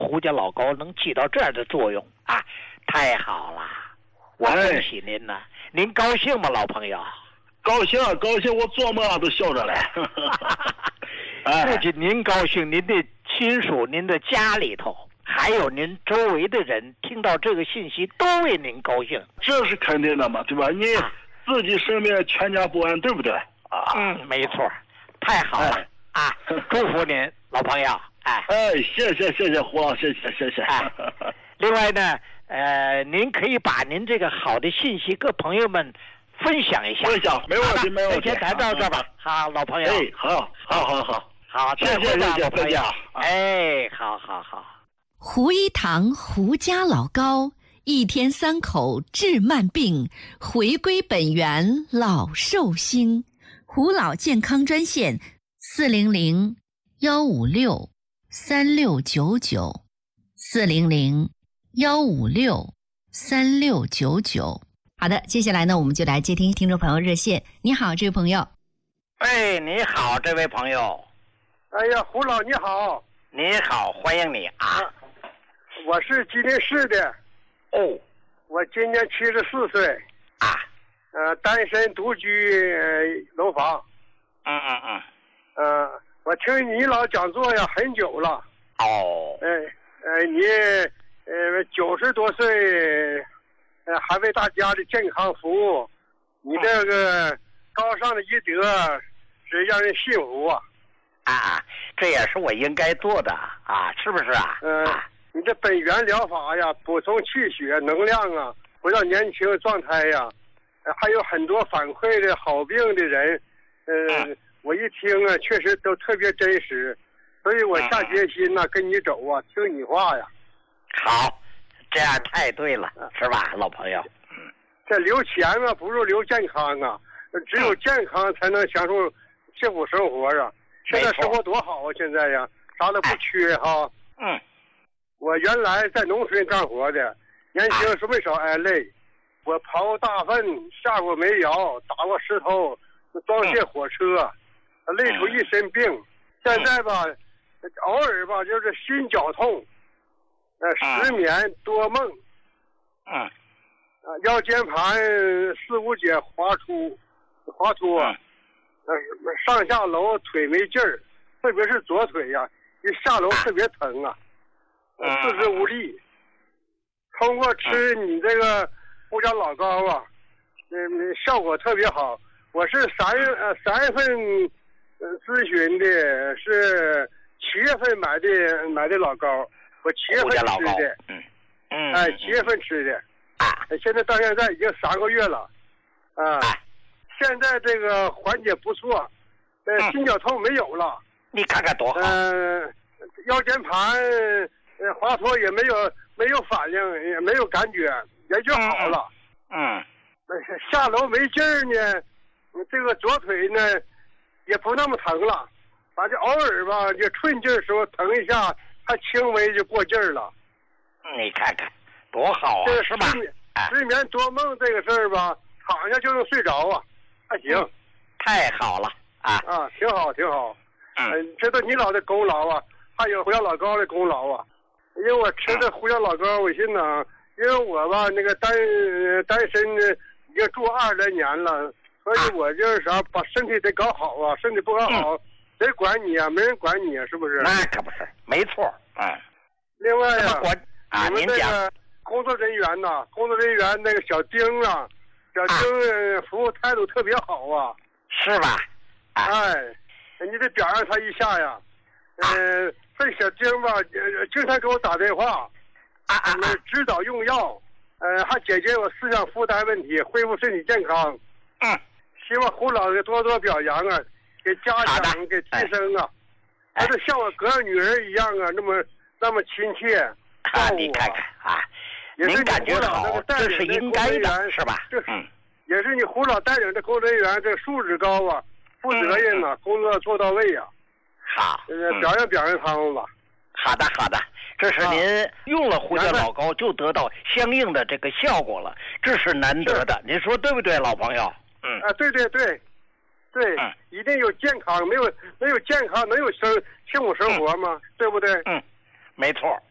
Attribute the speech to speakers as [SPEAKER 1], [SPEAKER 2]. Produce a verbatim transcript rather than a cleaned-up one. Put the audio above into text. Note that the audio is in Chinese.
[SPEAKER 1] 胡家老高能起到这样的作用啊，太好了！我恭喜您呢，您高兴吗，老朋友？
[SPEAKER 2] 高兴高兴，我做梦都笑着来。
[SPEAKER 1] 不仅您高兴，您的亲属、您的家里头，还有您周围的人，听到这个信息都为您高兴。
[SPEAKER 2] 这是肯定的嘛，对吧？你自己身边全家不安，对不对？
[SPEAKER 1] 啊，嗯，没错，太好了、哎、啊！祝福您，老朋友。哎
[SPEAKER 2] 哎，谢谢谢谢胡老师，谢谢谢谢。
[SPEAKER 1] 哎，另外呢，呃，您可以把您这个好的信息跟朋友们分享一下。
[SPEAKER 2] 分享没问题，没问题。
[SPEAKER 1] 先谈到这吧。好，老朋友。
[SPEAKER 2] 哎，好，好，好，好，
[SPEAKER 1] 好，
[SPEAKER 2] 谢谢谢谢大家。
[SPEAKER 1] 哎，好好好。
[SPEAKER 3] 胡一堂胡家老高，一天三口治慢病，回归本源老寿星。胡老健康专线四零零幺五六三六九九四零零幺五六三六九九。好的，接下来呢，我们就来接听听众朋友热线。你好，这位朋友。
[SPEAKER 1] 哎，你好，这位朋友。
[SPEAKER 4] 哎呀，胡老你好。
[SPEAKER 1] 你好，欢迎你啊。
[SPEAKER 4] 我是吉林市的。
[SPEAKER 1] 哦。
[SPEAKER 4] 我今年七十四岁。
[SPEAKER 1] 啊。
[SPEAKER 4] 呃，单身独居、呃、楼房。
[SPEAKER 1] 嗯嗯嗯。
[SPEAKER 4] 呃，我听你老讲座呀很久了。
[SPEAKER 1] 哦。
[SPEAKER 4] 哎呃，你呃九十多岁，呃还为大家的健康服务，你这个高尚的医德是让人信服啊。
[SPEAKER 1] 啊，这也是我应该做的啊，是不是啊？
[SPEAKER 4] 嗯、呃，你这本源疗法呀，补充气血能量啊，回到年轻状态呀，还有很多反馈的好病的人，呃，嗯、我一听啊，确实都特别真实，所以我下决心呢、啊，跟你走啊，听你话呀。
[SPEAKER 1] 好，这样太对了，是吧，老朋友？
[SPEAKER 4] 嗯，这留钱啊，不如留健康啊，只有健康才能享受幸福生活啊。现在生活多好啊！现在呀，啥都不缺哈。
[SPEAKER 1] 嗯，
[SPEAKER 4] 我原来在农村干活的，年轻时没少挨累。我刨大粪，下过煤窑，打过石头，装卸火车，累出一身病。现在吧，偶尔吧就是心绞痛，呃，失眠多梦。
[SPEAKER 1] 嗯。
[SPEAKER 4] 啊，腰间盘四五节滑出，滑脱。呃，上下楼腿没劲儿，特别是左腿呀、啊，一下楼特别疼啊，呃、四肢无力。通过吃你这个胡家老高啊，嗯，效果特别好。我是三月呃三月份呃咨询的，是七月份买的买的老高，我七月份吃的，
[SPEAKER 1] 嗯嗯，
[SPEAKER 4] 哎，七月份吃的，
[SPEAKER 1] 啊，
[SPEAKER 4] 现在到现在已经三个月了，啊。现在这个缓解不错，呃，
[SPEAKER 1] 嗯、
[SPEAKER 4] 心绞痛没有了。
[SPEAKER 1] 你看看多好。
[SPEAKER 4] 嗯、呃，腰间盘呃滑脱也没有没有反应，也没有感觉，也就好了。
[SPEAKER 1] 嗯。
[SPEAKER 4] 嗯下楼没劲儿呢，这个左腿呢也不那么疼了，反正偶尔吧，就寸劲儿时候疼一下，还轻微就过劲儿了。
[SPEAKER 1] 你看看多好啊，
[SPEAKER 4] 这
[SPEAKER 1] 是吧？
[SPEAKER 4] 失眠多梦这个事儿吧，躺下就能睡着啊。还行、嗯，
[SPEAKER 1] 太好了啊！
[SPEAKER 4] 啊，挺好，挺好。
[SPEAKER 1] 嗯，
[SPEAKER 4] 呃、这都你老的功劳啊，还有胡家老高的功劳啊。因为我吃的胡家老高，我心呢，因为我吧那个单单身已经住二十来年了，所以我就是啥，把身体得搞好啊，身体不搞好，谁、嗯、管你啊？没人管你啊，是不是？
[SPEAKER 1] 那可不是，没错。嗯。
[SPEAKER 4] 另外呀、
[SPEAKER 1] 啊，
[SPEAKER 4] 你们这个工作人员呐，工作人员那个小丁啊。小丁服务态度特别好啊，
[SPEAKER 1] 是吧？
[SPEAKER 4] 啊、哎，你得表扬他一下呀。呃，这小丁吧，呃，经常给我打电话，
[SPEAKER 1] 啊啊，
[SPEAKER 4] 指导用药，呃，还解决我思想负担问题，恢复身体健康。
[SPEAKER 1] 嗯，
[SPEAKER 4] 希望胡老的多多表扬啊，给嘉奖，给提升啊。他就像我哥女儿一样啊，那么那么亲切。
[SPEAKER 1] 啊，你看看啊。您感觉好，这是应该的，是吧？
[SPEAKER 4] 嗯，也是你胡老带领的工作人员，这素质高啊，负责任啊，嗯、工作做到位啊。
[SPEAKER 1] 好，
[SPEAKER 4] 呃，表扬表扬他们吧。
[SPEAKER 1] 好的，好的，这是您用了胡家老高就得到相应的这个效果了，这是难得的。您说对不对，老朋友？嗯。
[SPEAKER 4] 啊，对对对，对，
[SPEAKER 1] 嗯、
[SPEAKER 4] 一定有健康，没有没有健康能有生幸福生活吗？
[SPEAKER 1] 嗯、
[SPEAKER 4] 对不对？
[SPEAKER 1] 嗯，没错。